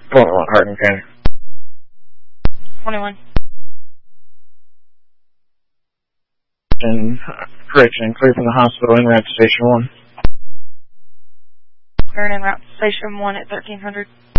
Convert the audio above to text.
21 Hardin County. 21. And correction, clear from the hospital en route to Station 1. Clearing en route to Station 1 at 1300.